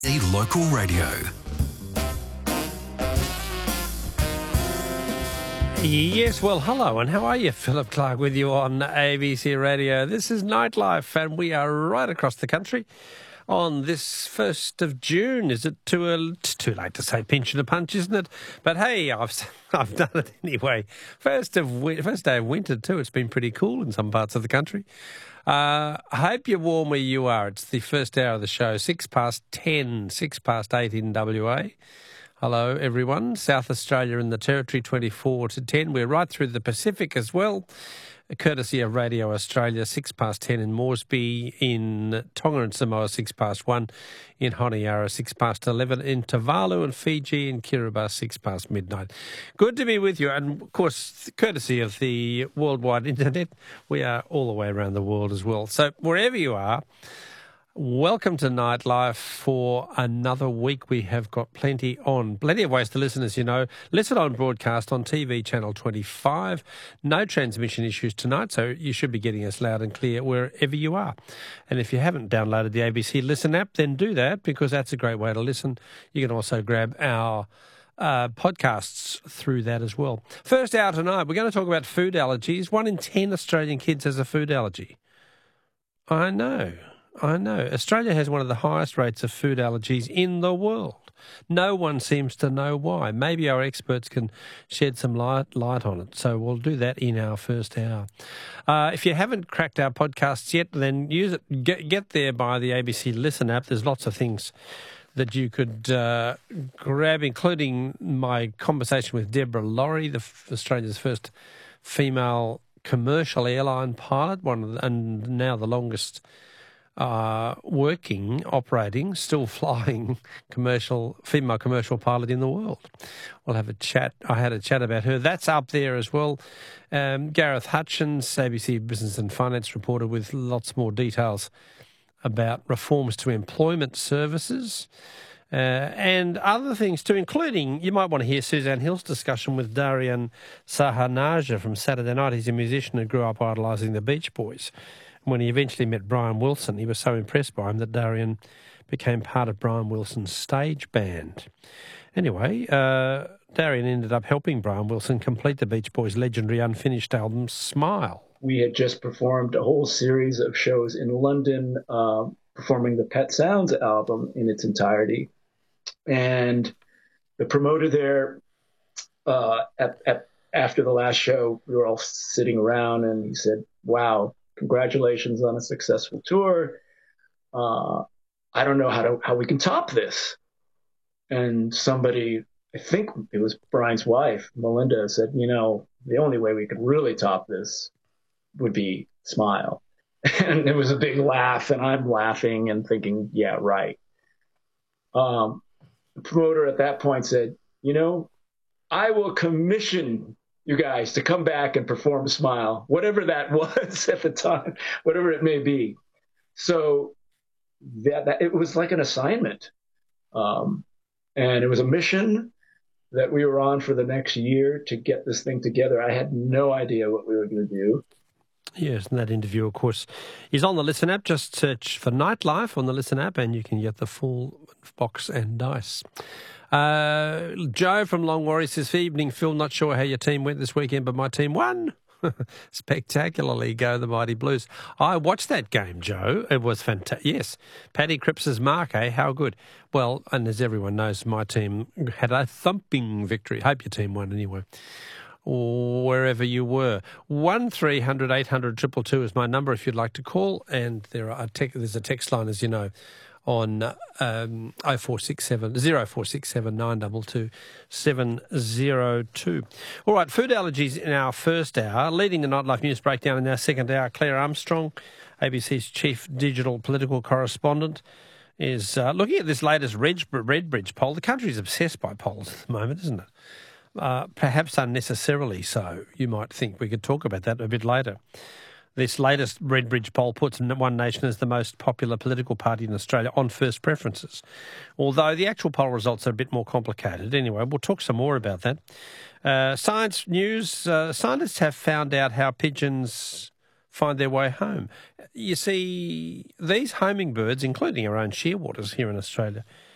Local Radio. Yes, well, hello, and how are you? Philip Clark with you on ABC Radio. This is Nightlife, and we are right across the country on this 1st of June. Is it too early? It's too late to say pinch and a punch, isn't it? But hey, I've done it anyway. First day of winter too. It's been pretty cool in some parts of the country. I hope you're warm where you are. It's the first hour of the show, 10:06, 8 in WA. Hello, everyone. South Australia and the Territory, 24 to 10. We're right through the Pacific as well, courtesy of Radio Australia, 10:06 in Moresby, in Tonga and Samoa, 1:06, in Honiara, 11:06, in Tuvalu and Fiji and Kiribati, 6:00 midnight. Good to be with you. And, of course, courtesy of the worldwide internet, we are all the way around the world as well. So wherever you are, welcome to Nightlife for another week. We have got plenty of ways to listen, as you know. Listen on broadcast on TV channel 25. No transmission issues tonight, so you should be getting us loud and clear wherever you are. And if you haven't downloaded the ABC Listen app, then do that, because that's a great way to listen. You can also grab our podcasts through that as well. First hour tonight, we're going to talk about food allergies. 1 in 10 Australian kids has a food allergy. I know. Australia has one of the highest rates of food allergies in the world. No one seems to know why. Maybe our experts can shed some light on it. So we'll do that in our first hour. If you haven't cracked our podcasts yet, then use it. Get there by the ABC Listen app. There's lots of things that you could grab, including my conversation with Deborah Laurie, Australia's first female commercial airline pilot, and now the longest operating, still flying female commercial pilot in the world. We'll have a chat. I had a chat about her. That's up there as well. Gareth Hutchins, ABC Business and Finance reporter, with lots more details about reforms to employment services and other things too, including, you might want to hear Suzanne Hill's discussion with Darian Sahanaja from Saturday Night. He's a musician who grew up idolising the Beach Boys. When he eventually met Brian Wilson, he was so impressed by him that Darian became part of Brian Wilson's stage band. Anyway, Darian ended up helping Brian Wilson complete the Beach Boys' legendary unfinished album, Smile. We had just performed a whole series of shows in London, performing the Pet Sounds album in its entirety. And the promoter there, after the last show, we were all sitting around, and he said, "Wow, congratulations on a successful tour. I don't know how we can top this." And somebody, I think it was Brian's wife, Melinda, said, the only way we could really top this would be Smile. And it was a big laugh, and I'm laughing and thinking, yeah, right. The promoter at that point said, I will commission you guys to come back and perform Smile, whatever that was at the time, whatever it may be. So that it was like an assignment. And it was a mission that we were on for the next year to get this thing together. I had no idea what we were going to do. Yes, and that interview, of course, is on the Listen app. Just search for Nightlife on the Listen app and you can get the full box and dice. Joe from Longwarry says, "Evening, Phil. Not sure how your team went this weekend, but my team won. Spectacularly, go the Mighty Blues." I watched that game, Joe. It was fantastic. Yes, Paddy Cripps's mark, How good. Well, and as everyone knows, my team had a thumping victory. Hope your team won anyway, or wherever you were. 1300 800 222 is my number if you'd like to call, and there's a text line, as you know, on 0467 922 702. All right, food allergies in our first hour. Leading the Nightlife News Breakdown in our second hour, Claire Armstrong, ABC's chief digital political correspondent, is looking at this latest Redbridge poll. The country's obsessed by polls at the moment, isn't it? Perhaps unnecessarily so. You might think we could talk about that a bit later. This latest Redbridge poll puts One Nation as the most popular political party in Australia on first preferences, although the actual poll results are a bit more complicated. Anyway, we'll talk some more about that. Science news. Scientists have found out how pigeons find their way home. You see, these homing birds, including our own shearwaters here in Australia,